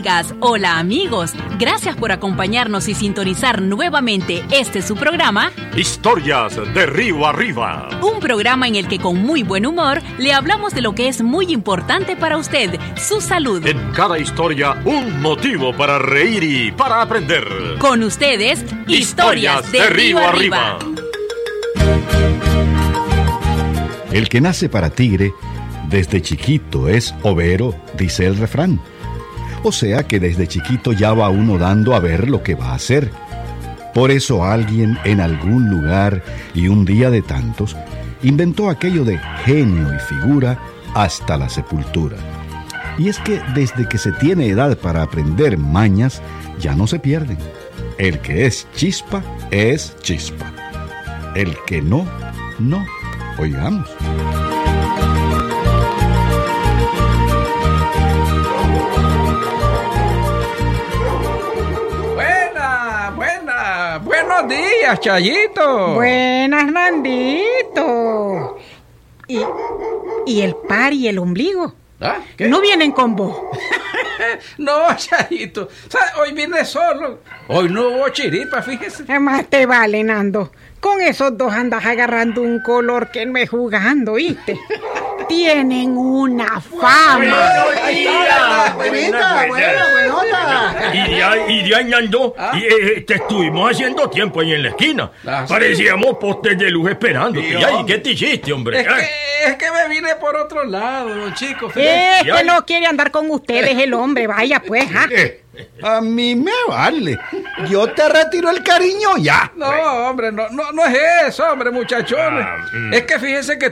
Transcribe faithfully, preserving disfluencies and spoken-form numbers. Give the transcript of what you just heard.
amigas, hola amigos. Gracias por acompañarnos y sintonizar nuevamente este su programa Historias de Río Arriba. Un programa en el que con muy buen humor le hablamos de lo que es muy importante para usted, su salud. En cada historia un motivo para reír y para aprender. Con ustedes, Historias, Historias de, de Río, Río Arriba. Arriba. El que nace para tigre, desde chiquito es overo, dice el refrán. O sea que desde chiquito ya va uno dando a ver lo que va a hacer. Por eso alguien en algún lugar y un día de tantos inventó aquello de genio y figura hasta la sepultura. Y es que desde que se tiene edad para aprender mañas, ya no se pierden. El que es chispa, es chispa. El que no, no. Oigamos. Buena, buena, buenos días, Chayito. Buenas, Nandito. ¿Y, y el par y el ombligo? ¿Ah? ¿Qué? ¿No vienen con vos? No, Chayito. Hoy vine solo. Hoy no hubo chiripa, fíjese. ¿Qué más te vale, Nando? Con esos dos andas agarrando un color que no es jugando, ¿viste? Tienen una fama. Buena, buena, buena, buenota. Y de ahí, y de ahí ando, ¿Ah? y eh, te estuvimos haciendo tiempo ahí en la esquina. ¿Ah, sí? Parecíamos postes de luz esperándote. Sí, ¿Y ahí qué te hiciste, hombre? Es que, es que me vine por otro lado, chicos. Es que no quiere andar con ustedes el hombre, vaya pues, ¿ah? A mí me vale. Yo te retiro el cariño ya. No, hombre, no, no, no es eso, hombre, muchachones. Ah, mm. Es que fíjense que